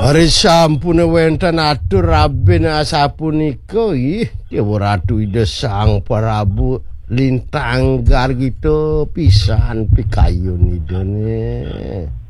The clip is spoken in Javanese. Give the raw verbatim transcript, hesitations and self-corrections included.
Hari sampun wenten atur Raben sapunika ih Dewa Ratu Ida Sang Prabu lintang gargito pisan pikayun idene.